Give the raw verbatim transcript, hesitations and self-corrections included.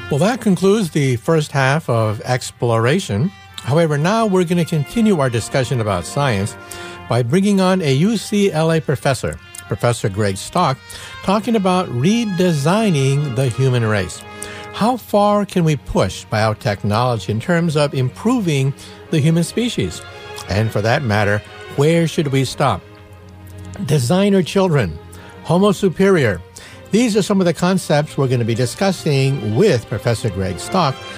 Well, that concludes the first half of Exploration. However, now we're going to continue our discussion about science by bringing on a U C L A professor, Professor Greg Stock, talking about redesigning the human race. How far can we push biotechnology in terms of improving the human species? And for that matter, where should we stop? Designer children, Homo superior. These are some of the concepts we're going to be discussing with Professor Greg Stock